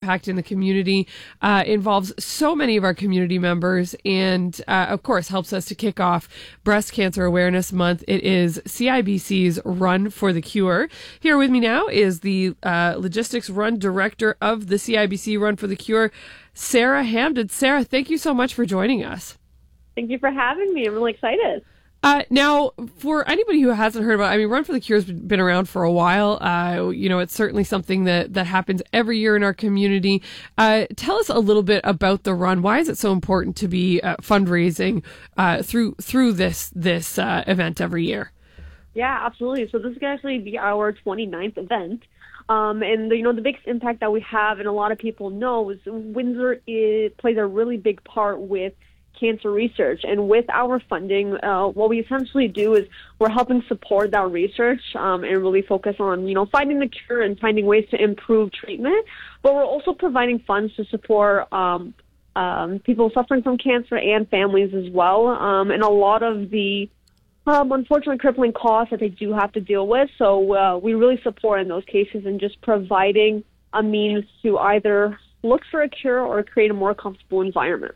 impact in the community, involves so many of our community members, and of course helps us to kick off Breast Cancer Awareness Month. It is CIBC's Run for the Cure. Here with me now is the Logistics Run Director of the CIBC Run for the Cure, Sarah Hamden. Sarah, thank you so much for joining us. Thank you for having me. I'm really excited. Now, for anybody who hasn't heard about it, Run for the Cure has been around for a while. It's certainly something that happens every year in our community. Tell us a little bit about the run. Why is it so important to be fundraising through this event every year? Yeah, absolutely. So this is going to actually be our 29th event. And the biggest impact that we have, and a lot of people know, is Windsor plays a really big part with cancer research. And with our funding, what we essentially do is we're helping support that research and really focus on, finding the cure and finding ways to improve treatment. But we're also providing funds to support people suffering from cancer and families as well. And a lot of the unfortunately crippling costs that they do have to deal with. So we really support in those cases and just providing a means to either look for a cure or create a more comfortable environment.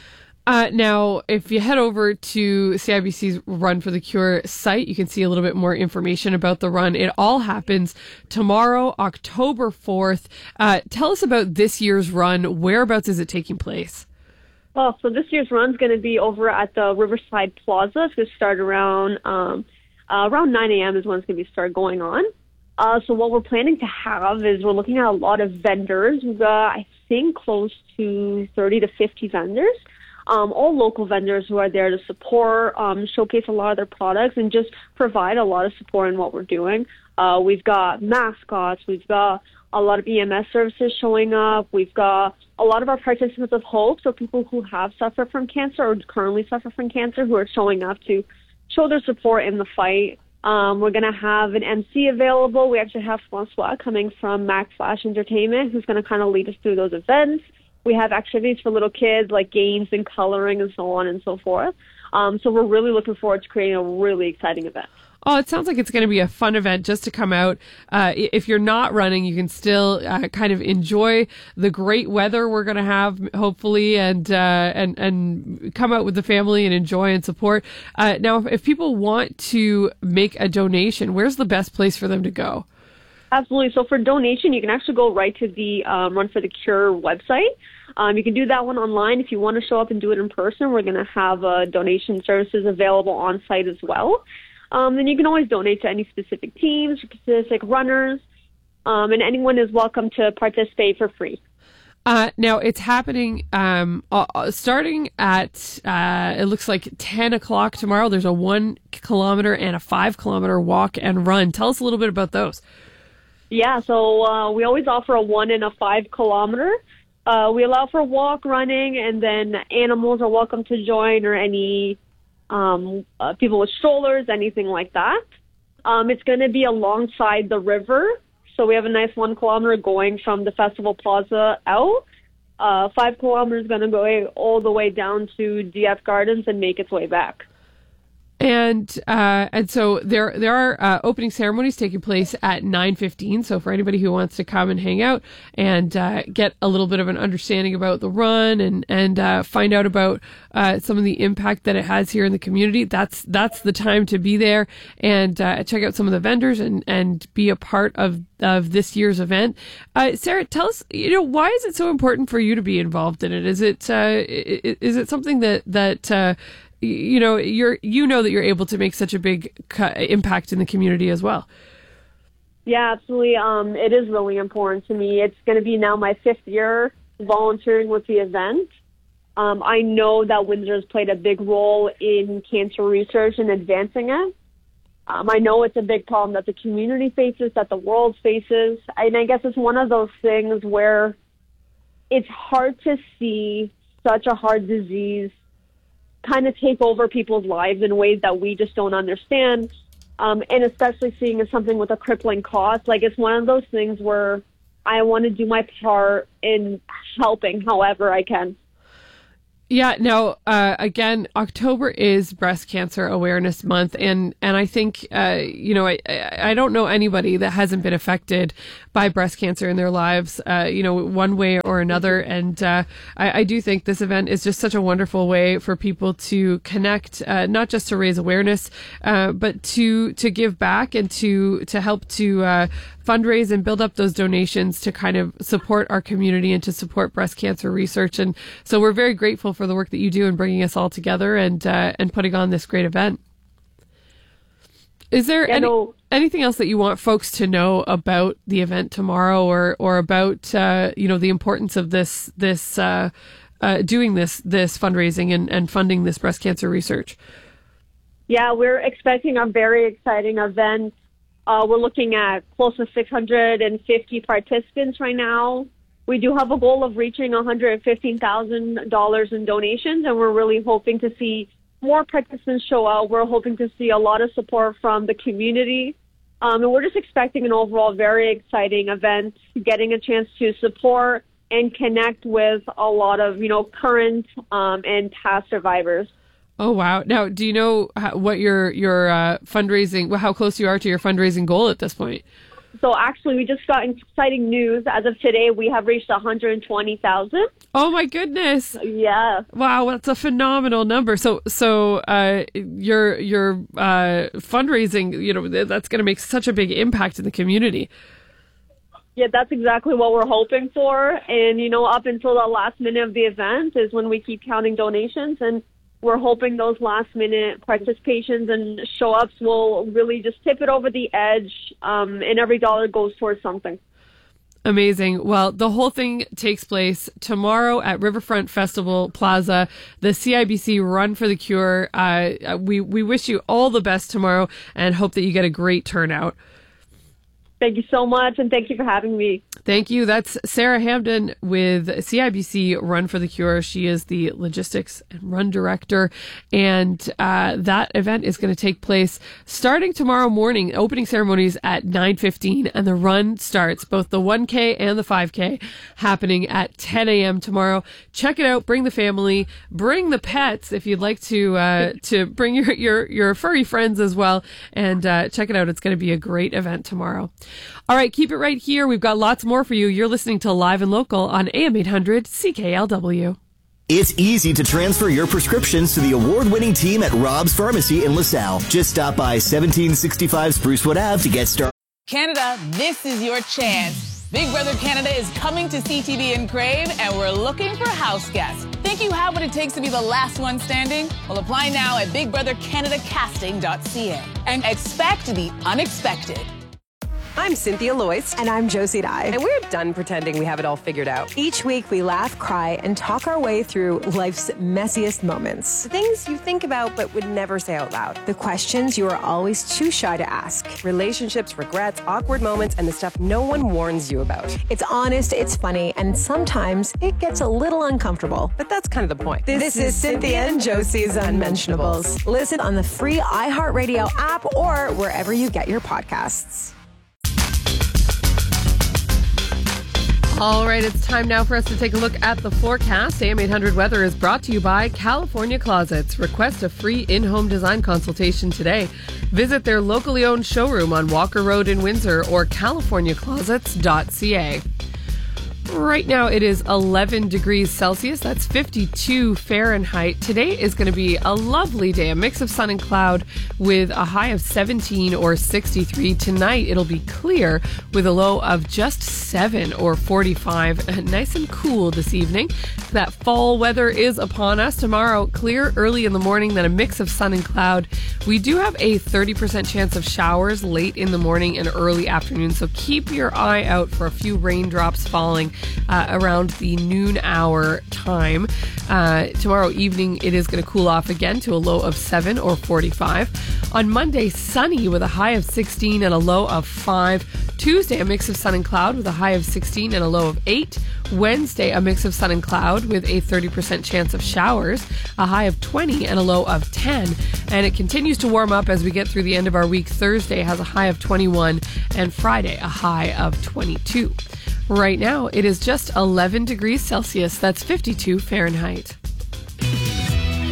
Now, if you head over to CIBC's Run for the Cure site, you can see a little bit more information about the run. It all happens tomorrow, October 4th. Tell us about this year's run. Whereabouts is it taking place? Well, so this year's run is going to be over at the Riverside Plaza. It's going to start around 9 a.m. is when it's going to be start going on. So what we're planning to have is we're looking at a lot of vendors. We've got, I think, close to 30 to 50 vendors. All local vendors who are there to support, showcase a lot of their products, and just provide a lot of support in what we're doing. We've got mascots. We've got a lot of EMS services showing up. We've got a lot of our participants of hope, so people who have suffered from cancer or currently suffer from cancer who are showing up to show their support in the fight. We're going to have an MC available. We actually have Francois coming from Mac Flash Entertainment, who's going to kind of lead us through those events. We have activities for little kids like games and coloring and so on and so forth. So we're really looking forward to creating a really exciting event. Oh, it sounds like it's going to be a fun event just to come out. If you're not running, you can still kind of enjoy the great weather we're going to have, hopefully, and come out with the family and enjoy and support. Now, if people want to make a donation, where's the best place for them to go? Absolutely. So for donation, you can actually go right to the Run for the Cure website. You can do that one online. If you want to show up and do it in person, we're going to have donation services available on site as well. And you can always donate to any specific teams, specific runners, and anyone is welcome to participate for free. Now, it's happening starting at, it looks like 10 o'clock tomorrow. There's a 1 kilometer and a 5 kilometer walk and run. Tell us a little bit about those. Yeah, so we always offer a 1 and a 5 kilometer. We allow for walk, running, and then animals are welcome to join, or any people with strollers, anything like that. It's going to be alongside the river. So we have a nice 1 kilometer going from the Festival Plaza out. 5 kilometers is going to go all the way down to DF Gardens and make its way back. And so there are opening ceremonies taking place at 9:15. So for anybody who wants to come and hang out and get a little bit of an understanding about the run and find out about some of the impact that it has here in the community, that's the time to be there and check out some of the vendors and be a part of this year's event. Sarah, tell us, why is it so important for you to be involved in it? Is it something that you know that you're able to make such a big impact in the community as well? Yeah, absolutely. It is really important to me. It's going to be now my 5th year volunteering with the event. I know that Windsor has played a big role in cancer research and advancing it. I know it's a big problem that the community faces, that the world faces. And I guess it's one of those things where it's hard to see such a hard disease kind of take over people's lives in ways that we just don't understand. And especially seeing as something with a crippling cost. Like, it's one of those things where I want to do my part in helping however I can. Yeah. Now, again, October is Breast Cancer Awareness Month, and I think I don't know anybody that hasn't been affected by breast cancer in their lives, one way or another. And I do think this event is just such a wonderful way for people to connect, not just to raise awareness, but to give back and to help to fundraise and build up those donations to kind of support our community and to support breast cancer research. And so we're very grateful for the work that you do in bringing us all together and putting on this great event. Is there anything else that you want folks to know about the event tomorrow, or about the importance of this doing this fundraising and funding this breast cancer research? Yeah, we're expecting a very exciting event. We're looking at close to 650 participants right now. We do have a goal of reaching $115,000 in donations, and we're really hoping to see more participants show out. We're hoping to see a lot of support from the community. And we're just expecting an overall very exciting event, getting a chance to support and connect with a lot of, current and past survivors. Oh, wow. Now, do you know what your fundraising, how close you are to your fundraising goal at this point? So actually, we just got exciting news. As of today, we have reached 120,000. Oh my goodness! Yeah. Wow, that's a phenomenal number. So your fundraising, that's going to make such a big impact in the community. Yeah, that's exactly what we're hoping for. And up until the last minute of the event is when we keep counting donations, and we're hoping those last-minute participations and show-ups will really just tip it over the edge, and every dollar goes towards something. Amazing. Well, the whole thing takes place tomorrow at Riverfront Festival Plaza, the CIBC Run for the Cure. We wish you all the best tomorrow and hope that you get a great turnout. Thank you so much, and thank you for having me. Thank you. That's Sarah Hamden with CIBC Run for the Cure. She is the logistics and run director. And that event is going to take place starting tomorrow morning. Opening ceremonies at 9:15, and the run starts, both the 1K and the 5K, happening at 10 a.m. tomorrow. Check it out. Bring the family. Bring the pets if you'd like to bring your furry friends as well. And check it out. It's going to be a great event tomorrow. All right, keep it right here. We've got lots more for you. You're listening to Live and Local on AM 800 CKLW. It's easy to transfer your prescriptions to the award-winning team at Rob's Pharmacy in LaSalle. Just stop by 1765 Sprucewood Ave to get started. Canada, this is your chance. Big Brother Canada is coming to CTV and Crave, and we're looking for house guests. Think you have what it takes to be the last one standing? Well, apply now at bigbrothercanadacasting.ca and expect the unexpected. I'm Cynthia Loyce. And I'm Josie Dye. And we're done pretending we have it all figured out. Each week we laugh, cry, and talk our way through life's messiest moments. The things you think about but would never say out loud. The questions you are always too shy to ask. Relationships, regrets, awkward moments, and the stuff no one warns you about. It's honest, it's funny, and sometimes it gets a little uncomfortable. But that's kind of the point. This is Cynthia and Josie's Unmentionables. Listen on the free iHeartRadio app or wherever you get your podcasts. All right, it's time now for us to take a look at the forecast. AM 800 Weather is brought to you by California Closets. Request a free in-home design consultation today. Visit their locally owned showroom on Walker Road in Windsor or californiaclosets.ca. Right now it is 11 degrees Celsius. That's 52 Fahrenheit. Today is going to be a lovely day, a mix of sun and cloud with a high of 17 or 63. Tonight it'll be clear with a low of just 7 or 45. Nice and cool this evening. That fall weather is upon us. Tomorrow, clear early in the morning, then a mix of sun and cloud. We do have a 30% chance of showers late in the morning and early afternoon, so keep your eye out for a few raindrops falling around the noon hour time. Tomorrow evening, it is going to cool off again to a low of 7 or 45. On Monday, sunny with a high of 16 and a low of 5. Tuesday, a mix of sun and cloud with a high of 16 and a low of 8. Wednesday, a mix of sun and cloud with a 30% chance of showers, a high of 20 and a low of 10. And it continues to warm up as we get through the end of our week. Thursday has a high of 21 and Friday a high of 22. Right now, it is just 11 degrees Celsius. That's 52 Fahrenheit.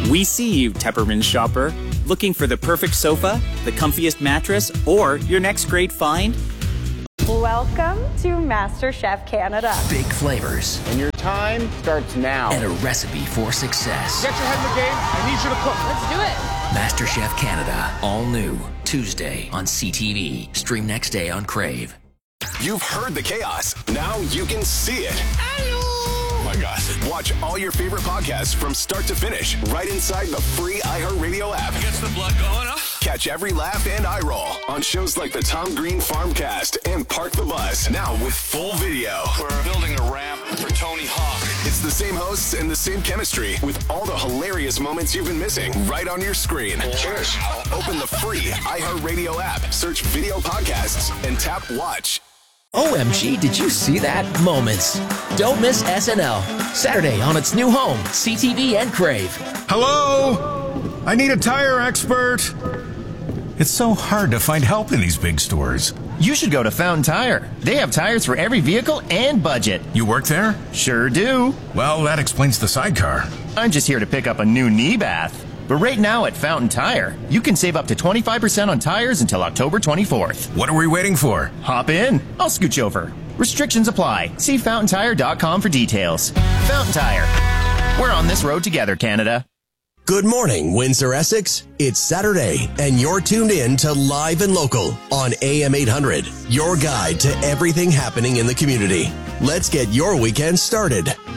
We see you, Tepperman shopper. Looking for the perfect sofa, the comfiest mattress, or your next great find? Welcome to MasterChef Canada. Big flavors. And your time starts now. And a recipe for success. Get your head in the game. I need you to cook. Let's do it. MasterChef Canada. All new. Tuesday on CTV. Stream next day on Crave. You've heard the chaos. Now you can see it. Oh my God. Watch all your favorite podcasts from start to finish right inside the free iHeartRadio app. Gets the blood going, huh? Catch every laugh and eye roll on shows like the Tom Green Farmcast and Park the Bus. Now with full video. We're building a ramp for Tony Hawk. It's the same hosts and the same chemistry with all the hilarious moments you've been missing right on your screen. Cheers. Open the free iHeartRadio app, search video podcasts, and tap watch. OMG, did you see that? Moments. Don't miss SNL. Saturday on its new home, CTV and Crave. Hello? I need a tire expert. It's so hard to find help in these big stores. You should go to Fountain Tire. They have tires for every vehicle and budget. You work there? Sure do. Well, that explains the sidecar. I'm just here to pick up a new knee bath. But right now at Fountain Tire, you can save up to 25% on tires until October 24th. What are we waiting for? Hop in. I'll scooch over. Restrictions apply. See fountaintire.com for details. Fountain Tire. We're on this road together, Canada. Good morning, Windsor, Essex. It's Saturday, and you're tuned in to Live and Local on AM 800, your guide to everything happening in the community. Let's get your weekend started.